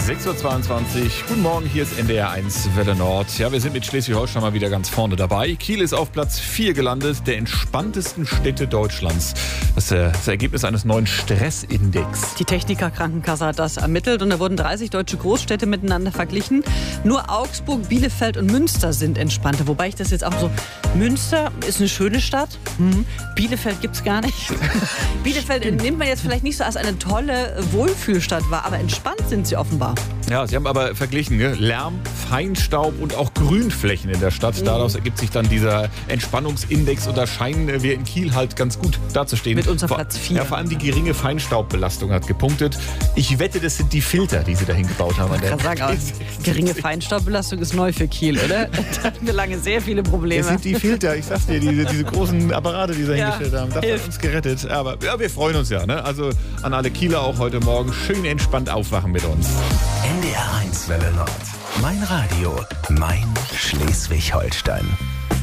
6.22 Uhr. Guten Morgen, hier ist NDR 1 Welle Nord. Ja, wir sind mit Schleswig-Holstein mal wieder ganz vorne dabei. Kiel ist auf Platz 4 gelandet, der entspanntesten Städte Deutschlands. Das ist das Ergebnis eines neuen Stressindex. Die Techniker Krankenkasse hat das ermittelt und da wurden 30 deutsche Großstädte miteinander verglichen. Nur Augsburg, Bielefeld und Münster sind entspannter. Wobei ich das jetzt auch so... Münster ist eine schöne Stadt. Bielefeld gibt's gar nicht. Bielefeld nimmt man jetzt vielleicht nicht so als eine tolle Wohlfühlstadt wahr, aber entspannt sind sie offenbar. Ja, sie haben aber verglichen, ne? Lärm, Feinstaub und auch Grünflächen in der Stadt. Daraus ergibt sich dann dieser Entspannungsindex und da scheinen wir in Kiel halt ganz gut dazustehen. Mit unserem Platz 4. Ja, vor allem die geringe Feinstaubbelastung hat gepunktet. Ich wette, das sind die Filter, die sie dahin gebaut haben. Ich kann sagen, aber geringe Feinstaubbelastung ist neu für Kiel, oder? Da hatten wir lange sehr viele Probleme. Das sind die Filter, ich sag's dir, diese großen Apparate, die sie hingestellt haben. Das hat uns gerettet. Aber ja, wir freuen uns ja. Ne? Also an alle Kieler auch heute Morgen schön entspannt aufwachen mit uns. NDR 1 Welle Nord. Mein Radio, mein Schleswig-Holstein.